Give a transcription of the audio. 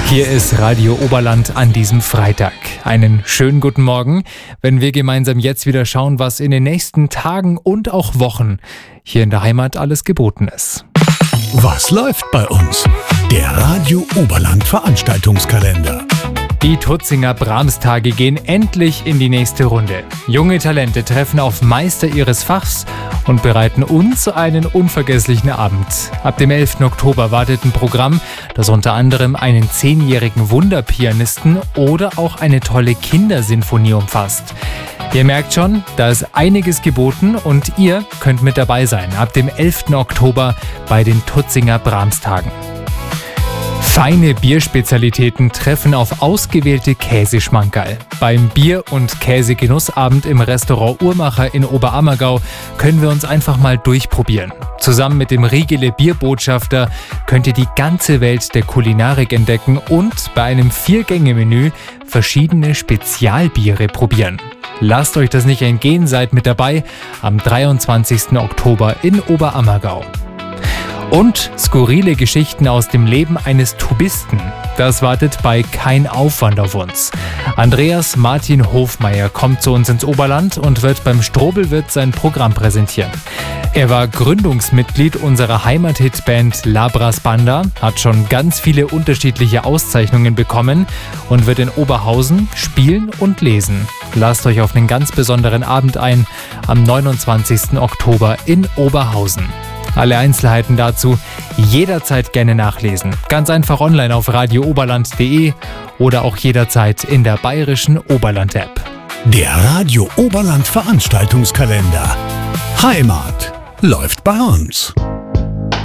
Hier ist Radio Oberland an diesem Freitag. Einen schönen guten Morgen, wenn wir gemeinsam jetzt wieder schauen, was in den nächsten Tagen und auch Wochen hier in der Heimat alles geboten ist. Was läuft bei uns? Der Radio Oberland Veranstaltungskalender. Die Tutzinger Brahms-Tage gehen endlich in die nächste Runde. Junge Talente treffen auf Meister ihres Fachs und bereiten uns einen unvergesslichen Abend. Ab dem 11. Oktober wartet ein Programm, das unter anderem einen 10-jährigen Wunderpianisten oder auch eine tolle Kindersinfonie umfasst. Ihr merkt schon, da ist einiges geboten und ihr könnt mit dabei sein. Ab dem 11. Oktober bei den Tutzinger Brahms-Tagen. Feine Bierspezialitäten treffen auf ausgewählte Käseschmankerl. Beim Bier- und Käsegenussabend im Restaurant Uhrmacher in Oberammergau können wir uns einfach mal durchprobieren. Zusammen mit dem Riegele Bierbotschafter könnt ihr die ganze Welt der Kulinarik entdecken und bei einem 4-Gänge-Menü verschiedene Spezialbiere probieren. Lasst euch das nicht entgehen, seid mit dabei am 23. Oktober in Oberammergau. Und skurrile Geschichten aus dem Leben eines Tubisten. Das wartet bei Kein Aufwand auf uns. Andreas Martin Hofmeier kommt zu uns ins Oberland und wird beim Strobelwirt sein Programm präsentieren. Er war Gründungsmitglied unserer Heimathit-Band Labras Banda, hat schon ganz viele unterschiedliche Auszeichnungen bekommen und wird in Oberhausen spielen und lesen. Lasst euch auf einen ganz besonderen Abend ein, am 29. Oktober in Oberhausen. Alle Einzelheiten dazu jederzeit gerne nachlesen. Ganz einfach online auf radiooberland.de oder auch jederzeit in der bayerischen Oberland-App. Der Radio Oberland Veranstaltungskalender. Heimat läuft bei uns.